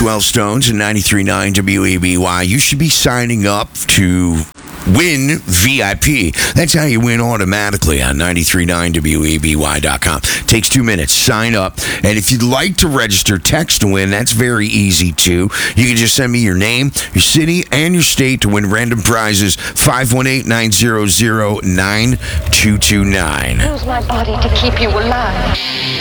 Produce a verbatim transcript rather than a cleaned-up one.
Well, Stones and ninety-three point nine W E B Y. You should be signing up to win V I P. That's how you win automatically on ninety-three point nine W E B Y dot com. Takes two minutes. Sign up. And if you'd like to register, text to win. That's very easy, too. You can just send me your name, your city, and your state to win random prizes. five one eight, nine zero zero, nine two two nine. Use my body to keep you alive.